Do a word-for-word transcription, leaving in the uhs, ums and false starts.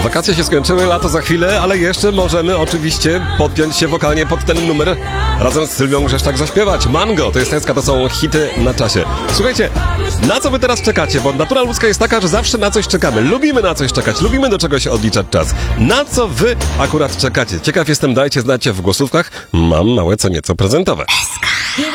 Wakacje się skończyły, lato za chwilę, ale jeszcze możemy oczywiście podpiąć się wokalnie pod ten numer. Razem z Sylwią Grzeszczak zaśpiewać. Mango, to jest tęska, to są hity na czasie. Słuchajcie, na co wy teraz czekacie? Bo natura ludzka jest taka, że zawsze na coś czekamy. Lubimy na coś czekać, lubimy do czegoś odliczać czas. Na co wy akurat czekacie? Ciekaw jestem, dajcie znać w głosówkach. Mam małe co nieco prezentowe.